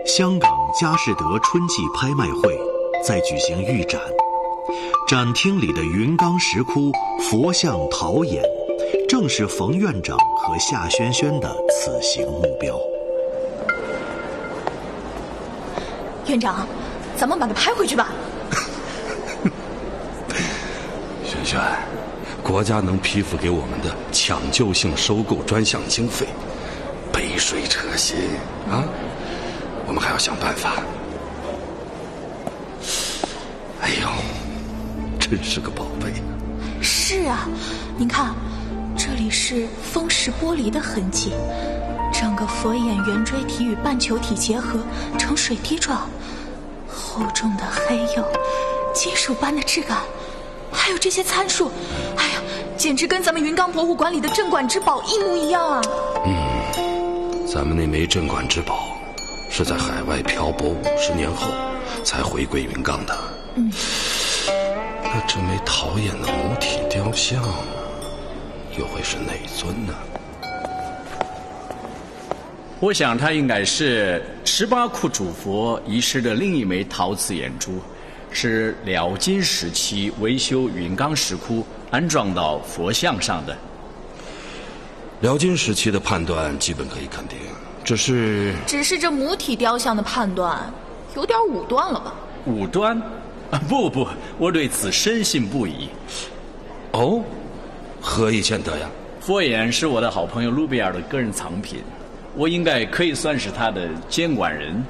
香港佳士得春季拍卖会在举行预展，展厅里的云冈石窟佛像陶眼，正是冯院长和夏萱萱的此行目标。 院长，咱们把它拍回去吧。 萱萱，国家能批复给我们的抢救性收购专项经费，杯水车薪啊！我们还要想办法。哎呦，真是个宝贝。 是啊，您看，这里是风蚀玻璃的痕迹，整个佛眼圆锥体与半球体结合成水滴状，厚重的黑釉，金属般的质感，还有这些参数，哎呀，简直跟咱们云冈博物馆里的镇馆之宝一模一样啊！ 咱们那枚镇馆之宝是在海外漂泊50年后才回归云冈的。那这枚陶眼的母体雕像又会是哪尊呢？ 我想它应该是18窟主佛遗失的另一枚陶瓷眼珠，是辽金时期维修云冈石窟安装到佛像上的。 辽金时期的判断基本可以肯定，只是这母体雕像的判断有点武断了吧？ 武断？不，我对此深信不疑。 哦，何以见得呀？ 佛眼是我的好朋友卢比尔的个人藏品，我应该可以算是他的监管人。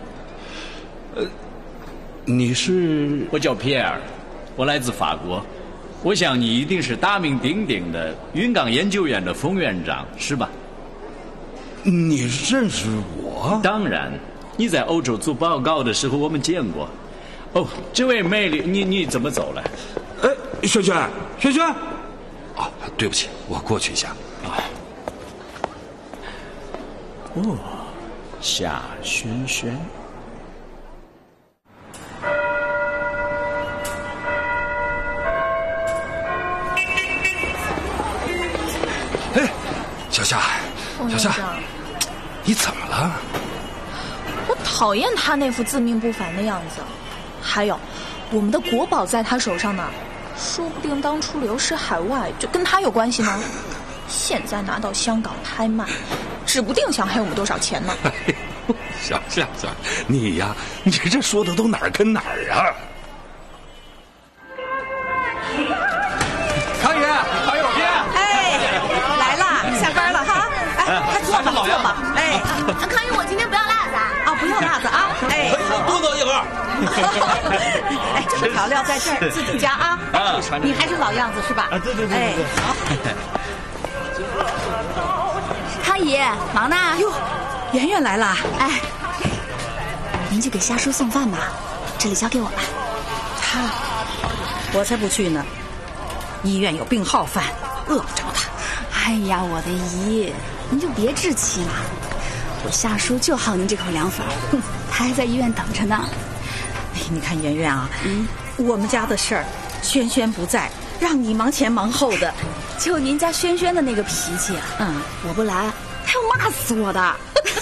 你是？ 我叫皮埃尔，我来自法国。我想你一定是大名鼎鼎的云冈研究院的冯院长，是吧？ 你认识我？ 当然，你在欧洲做报告的时候我们见过。哦，这位美丽，你怎么走了？ 萱萱，啊，对不起，我过去一下。 哦，夏萱萱。 小夏，你怎么了？ 我讨厌他那副自命不凡的样子。还有，我们的国宝在他手上呢，说不定当初流失海外就跟他有关系呢。现在拿到香港拍卖，指不定想黑我们多少钱呢。 小夏，你呀，你这说的都哪儿跟哪儿啊？ 康爷，老爹， 来啦，下班了哈，快坐吧。 康爷，我今天不要辣子啊！ 不要辣子啊！ 多等一会儿。 这个调料在这儿自己加啊！你还是老样子是吧？ 对。 好。 康爷，忙呢？ 哟，圆圆来了。 您去给夏叔送饭吧，这里交给我吧。 我才不去呢！医院有病号犯，饿不着他。 哎呀，我的姨，您就别置气了。我夏叔就好您这口凉粉，他还在医院等着呢。 你看圆圆啊，我们家的事儿，萱萱不在，让你忙前忙后的。 就您家萱萱的那个脾气啊，我不来，他要骂死我的。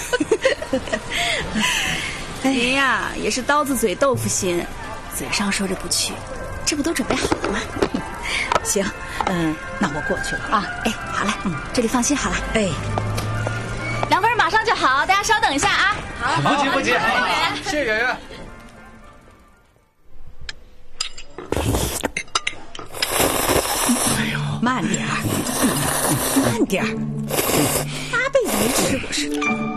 您呀，也是刀子嘴豆腐心，嘴上说着不去，这不都准备好了吗？ 行，那我过去了啊。 好嘞，这里放心好了。凉粉马上就好，大家稍等一下啊。好， 不急，谢谢圆圆。 慢点儿，阿贝子没吃过似的。